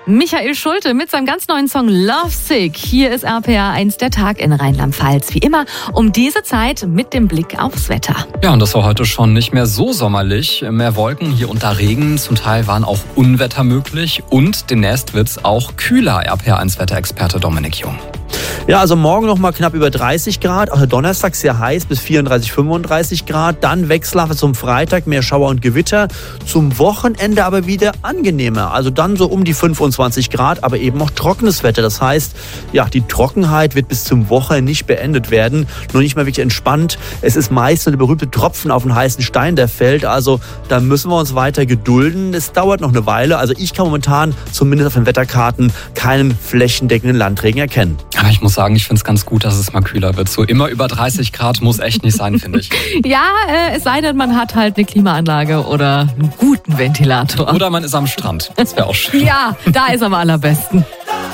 Michael Schulte mit seinem ganz neuen Song Love Sick. Hier ist RPA 1 der Tag in Rheinland-Pfalz. Wie immer um diese Zeit mit dem Blick aufs Wetter. Ja, und das war heute schon nicht mehr so sommerlich. Mehr Wolken, hier und da Regen. Zum Teil waren auch Unwetter möglich. Und demnächst wird's auch kühler, RPA 1 Wetterexperte Dominik Jung. Ja, also morgen noch mal knapp über 30 Grad, auch der Donnerstag sehr heiß bis 34, 35 Grad, dann wechselhaft zum Freitag, mehr Schauer und Gewitter, zum Wochenende aber wieder angenehmer, also dann so um die 25 Grad, aber eben auch trockenes Wetter, das heißt, ja, die Trockenheit wird bis zum Wochenende nicht beendet werden, nur nicht mal wirklich entspannt, es ist meist der berühmte Tropfen auf den heißen Stein, der fällt, also da müssen wir uns weiter gedulden, es dauert noch eine Weile, also ich kann momentan zumindest auf den Wetterkarten keinen flächendeckenden Landregen erkennen. Aber ich muss sagen, ich finde es ganz gut, dass es mal kühler wird. So immer über 30 Grad muss echt nicht sein, finde ich. Ja, es sei denn, man hat halt eine Klimaanlage oder einen guten Ventilator. Oder man ist am Strand. Das wäre auch schön. Ja, da ist am allerbesten.